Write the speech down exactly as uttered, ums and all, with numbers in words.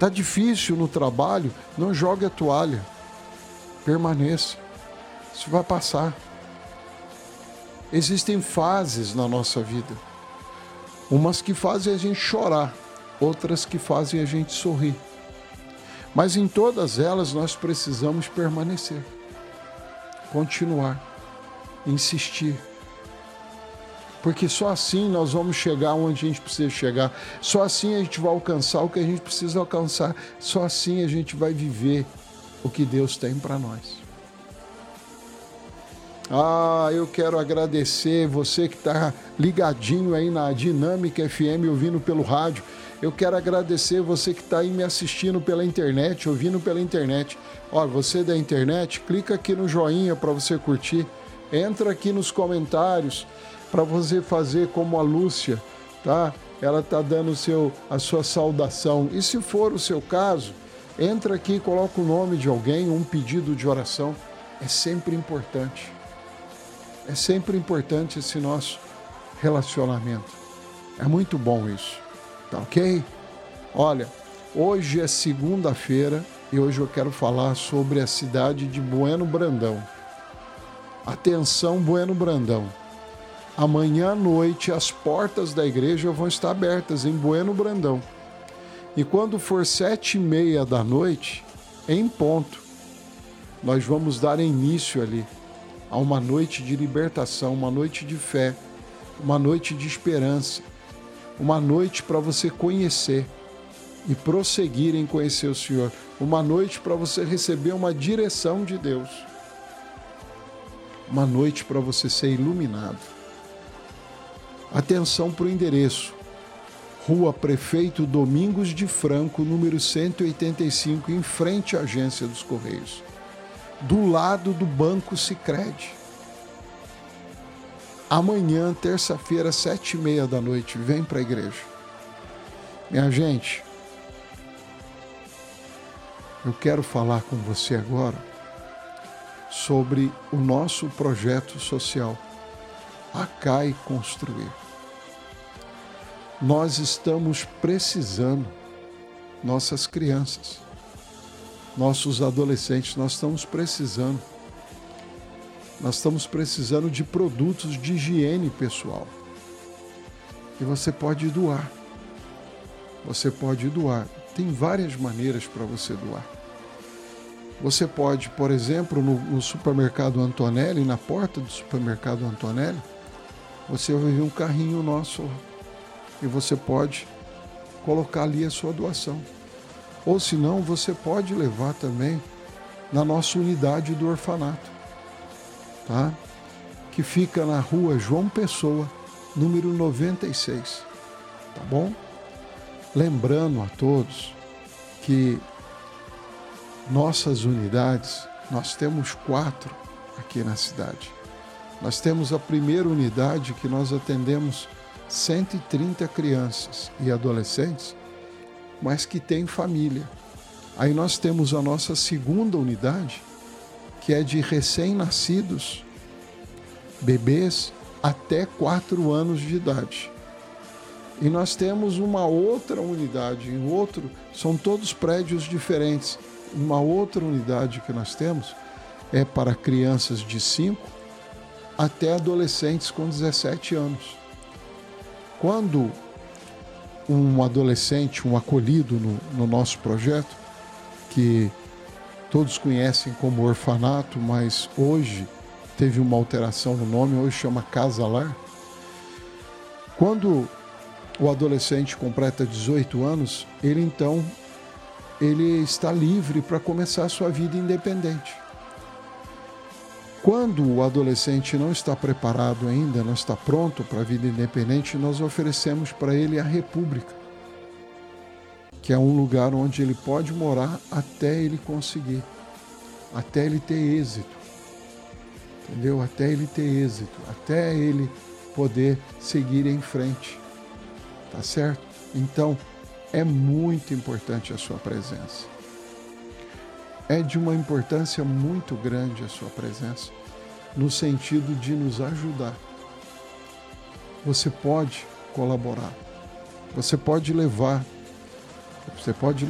Está difícil no trabalho? Não jogue a toalha. Permaneça. Isso vai passar. Existem fases na nossa vida. Umas que fazem a gente chorar, outras que fazem a gente sorrir. Mas em todas elas nós precisamos permanecer, continuar, insistir. Porque só assim nós vamos chegar onde a gente precisa chegar. Só assim a gente vai alcançar o que a gente precisa alcançar. Só assim a gente vai viver o que Deus tem para nós. Ah, eu quero agradecer você que está ligadinho aí na Dinâmica F M, ouvindo pelo rádio. Eu quero agradecer você que está aí me assistindo pela internet, ouvindo pela internet. Olha, você da internet, clica aqui no joinha para você curtir. Entra aqui nos comentários para você fazer como a Lúcia, tá? Ela está dando o seu, a sua saudação. E se for o seu caso, entra aqui e coloca o nome de alguém, um pedido de oração. É sempre importante. É sempre importante esse nosso relacionamento. É muito bom isso, tá ok? Olha, hoje é segunda-feira e hoje eu quero falar sobre a cidade de Bueno Brandão. Atenção, Bueno Brandão. Amanhã à noite as portas da igreja vão estar abertas em Bueno Brandão. E quando for sete e meia da noite, em ponto, nós vamos dar início ali a uma noite de libertação, uma noite de fé, uma noite de esperança, uma noite para você conhecer e prosseguir em conhecer o Senhor, uma noite para você receber uma direção de Deus, uma noite para você ser iluminado. Atenção para o endereço: Rua Prefeito Domingos de Franco, número cento e oitenta e cinco, em frente à Agência dos Correios, do lado do Banco Sicredi. Amanhã, terça-feira, sete e meia da noite, vem para a igreja. Minha gente, eu quero falar com você agora sobre o nosso projeto social, Acai Construir. Nós estamos precisando, nossas crianças, nossos adolescentes, nós estamos precisando. Nós estamos precisando de produtos de higiene pessoal. E você pode doar. Você pode doar. Tem várias maneiras para você doar. Você pode, por exemplo, no, no supermercado Antonelli, na porta do supermercado Antonelli, você vai ver um carrinho nosso e você pode colocar ali a sua doação. Ou se não, você pode levar também na nossa unidade do orfanato, tá? Que fica na rua João Pessoa, número noventa e seis, tá bom? Lembrando a todos que nossas unidades, nós temos quatro aqui na cidade. Nós temos a primeira unidade que nós atendemos cento e trinta crianças e adolescentes, mas que tem família. Aí nós temos a nossa segunda unidade, que é de recém-nascidos, bebês até quatro anos de idade. E nós temos uma outra unidade, em outro, são todos prédios diferentes. Uma outra unidade que nós temos é para crianças de cinco até adolescentes com dezessete anos. Quando um adolescente, um acolhido no, no nosso projeto, que todos conhecem como orfanato, mas hoje teve uma alteração no nome, hoje chama Casa Lar. Quando o adolescente completa dezoito anos, ele então ele está livre para começar a sua vida independente. Quando o adolescente não está preparado ainda, não está pronto para a vida independente, nós oferecemos para ele a República, que é um lugar onde ele pode morar até ele conseguir, até ele ter êxito, entendeu? Até ele ter êxito, até ele poder seguir em frente, tá certo? Então, é muito importante a sua presença. É de uma importância muito grande a sua presença, no sentido de nos ajudar. Você pode colaborar, você pode levar, você pode